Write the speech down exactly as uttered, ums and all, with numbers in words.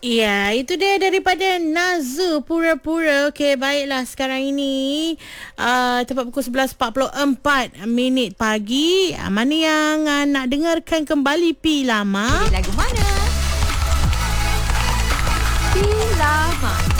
Ya, itu dia daripada Nazu Pura-Pura. Okey, baiklah sekarang ini uh, tepat pukul sebelas empat puluh empat minit pagi. Uh, mana yang uh, nak dengarkan kembali Pi Lama? Pilih lagu mana? Pi Lama.